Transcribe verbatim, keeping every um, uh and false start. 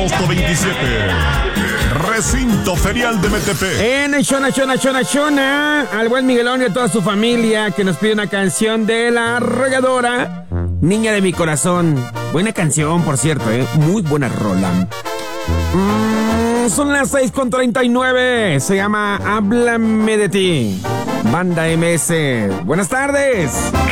agosto veintisiete. Recinto Ferial de Metepec. En Chona, Chona, Chona, Chona, al buen Miguelón y a toda su familia que nos pide una canción de La Arrolladora, Niña de mi Corazón. Buena canción, por cierto, ¿eh? Muy buena rola. Mm, son las seis con treinta y nueve. Se llama Háblame de ti. Banda M S. Buenas tardes.